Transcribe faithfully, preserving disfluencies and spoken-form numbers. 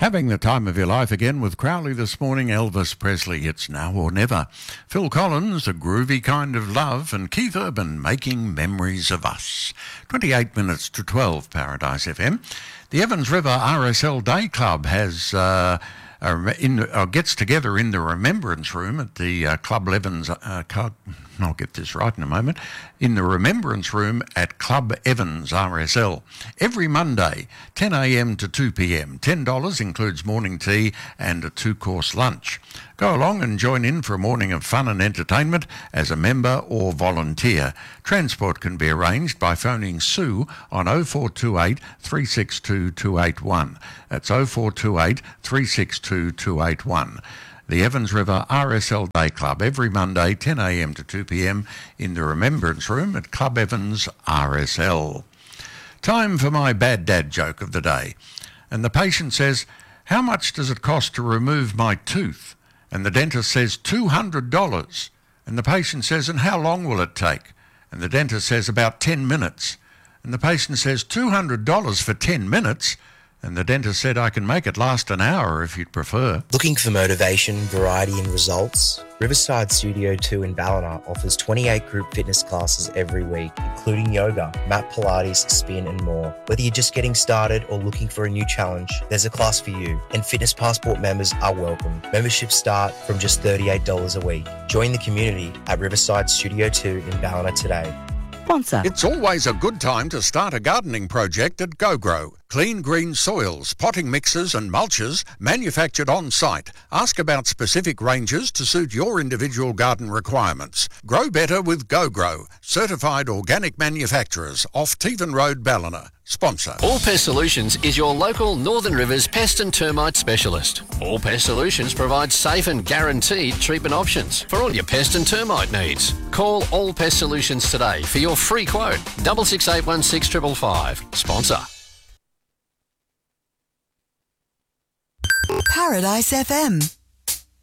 Having the time of your life again with Crowley this morning. Elvis Presley, It's Now or Never. Phil Collins, A Groovy Kind of Love. And Keith Urban, Making Memories of Us. twenty-eight minutes to twelve, Paradise F M. The Evans River R S L Day Club has... Uh, Uh, in, uh, gets together in the Remembrance Room at the uh, Club Evans, uh, Club, I'll get this right in a moment, in the Remembrance Room at Club Evans R S L. Every Monday, ten a m to two p m. ten dollars includes morning tea and a two-course lunch. Go along and join in for a morning of fun and entertainment as a member or volunteer. Transport can be arranged by phoning Sue on oh four two eight, three six two, two eight one. That's oh four two eight, three six two, two eight one. The Evans River R S L Day Club, every Monday, ten a m to two p m in the Remembrance Room at Club Evans R S L. Time for my bad dad joke of the day. And the patient says, "How much does it cost to remove my tooth?" And the dentist says, two hundred dollars. And the patient says, "And how long will it take?" And the dentist says, "About ten minutes. And the patient says, two hundred dollars for ten minutes? And the dentist said, "I can make it last an hour if you'd prefer." Looking for motivation, variety and results? Riverside Studio two in Ballina offers twenty-eight group fitness classes every week, including yoga, mat Pilates, spin and more. Whether you're just getting started or looking for a new challenge, there's a class for you, and Fitness Passport members are welcome. Memberships start from just thirty-eight dollars a week. Join the community at Riverside Studio two in Ballina today. Sponsor. It's always a good time to start a gardening project at GoGrow. Clean green soils, potting mixes and mulches manufactured on site. Ask about specific ranges to suit your individual garden requirements. Grow better with GoGrow. Certified organic manufacturers off Tevan Road, Ballina. Sponsor. All Pest Solutions is your local Northern Rivers pest and termite specialist. All Pest Solutions provides safe and guaranteed treatment options for all your pest and termite needs. Call All Pest Solutions today for your free quote. Double six eight one six triple five. Sponsor. Paradise F M.